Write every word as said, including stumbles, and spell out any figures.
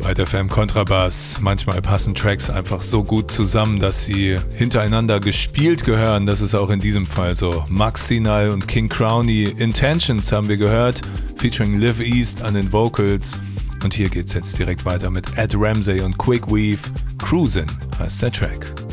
Byte F M Kontrabass. Manchmal passen Tracks einfach so gut zusammen, dass sie hintereinander gespielt gehören. Das ist auch in diesem Fall so. Max Sinal und King Crowny, Intentions haben wir gehört, featuring Liv East an den Vocals. Und hier geht's jetzt direkt weiter mit Ed Ramsey und Quick Weave. Cruisin' heißt der Track.